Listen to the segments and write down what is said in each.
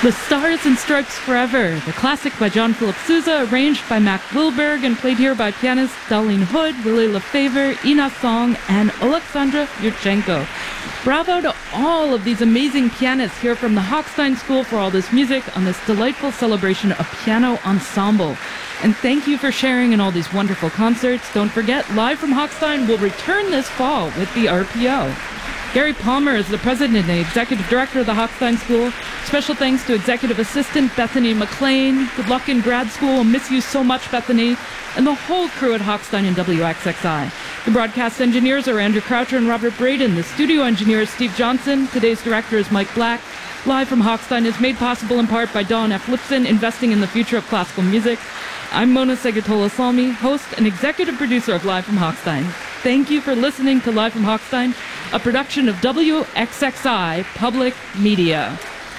The Stars and Stripes Forever, the classic by John Philip Sousa, arranged by Mac Wilberg and played here by pianists Darlene Hood, Willie Lefevre, Ina Song, and Alexandra Yurchenko. Bravo to all of these amazing pianists here from the Hochstein School for all this music on this delightful celebration of piano ensemble. And thank you for sharing in all these wonderful concerts. Don't forget, Live from Hochstein will return this fall with the RPO. Gary Palmer is the president and executive director of the Hochstein School. Special thanks to executive assistant Bethany McLean. Good luck in grad school. We'll miss you so much, Bethany. And the whole crew at Hochstein and WXXI. The broadcast engineers are Andrew Croucher and Robert Braden. The studio engineer is Steve Johnson. Today's director is Mike Black. Live from Hochstein is made possible in part by Dawn F. Lipson, investing in the future of classical music. I'm Mona Segatola-Salmi, host and executive producer of Live from Hochstein. Thank you for listening to Live from Hochstein, a production of WXXI Public Media.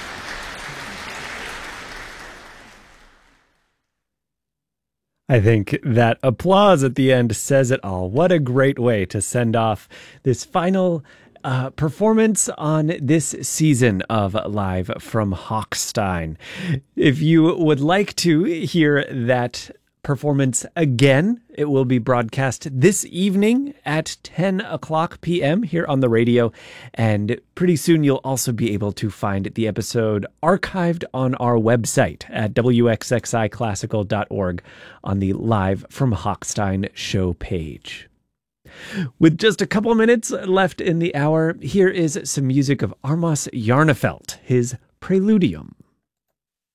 I think that applause at the end says it all. What a great way to send off this final performance on this season of Live from Hochstein. If you would like to hear that performance again, it will be broadcast this evening at 10 o'clock p.m. here on the radio. And pretty soon you'll also be able to find the episode archived on our website at wxxiclassical.org on the Live from Hochstein show page. With just a couple minutes left in the hour, here is some music of Armas Jarnefelt, his Preludium.